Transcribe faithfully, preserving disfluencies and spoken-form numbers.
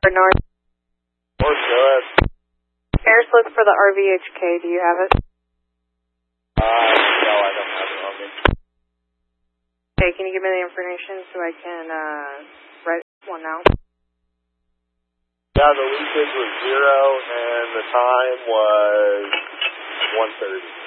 North. North, go ahead. Paris, look for the R V H K. Do you have it? Uh, no, I don't have it on me. Okay, can you give me the information so I can uh, write one out? Yeah, the leakage was zero, and the time was one thirty.